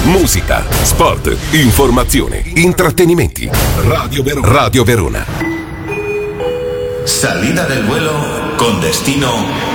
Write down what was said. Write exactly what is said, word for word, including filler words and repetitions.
Musica, sport, informazione, intrattenimenti. Radio Verona. Radio Verona. Salida del vuelo con destino